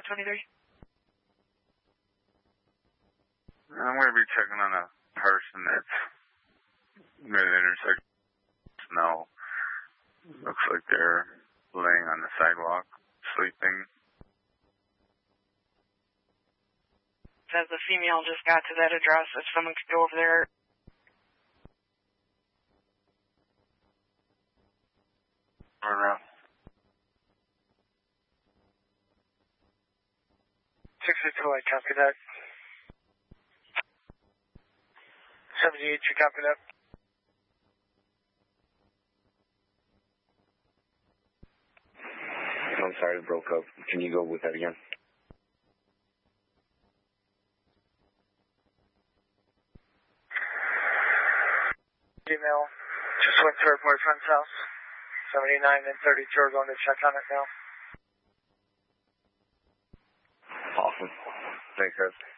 523. I'm going to be checking on a person that's near the intersection. Snow. Looks like they're laying on the sidewalk, sleeping. Says the female just got to that address. If someone could go over there. Turn around. 682, I copy that. 78, you copy that? I'm sorry, it broke up. Can you go with that again? Email. Just went to her boyfriend's house. 79 and 32 are going to check on it now. Awesome. Thanks, guys.